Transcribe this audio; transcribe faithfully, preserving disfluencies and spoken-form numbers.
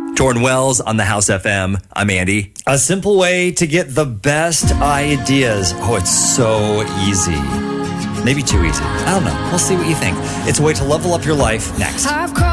Jordan Wells on the House F M. I'm Andy. A simple way to get the best ideas. Oh, it's so easy. Maybe too easy. I don't know. We'll see what you think. It's a way to level up your life next.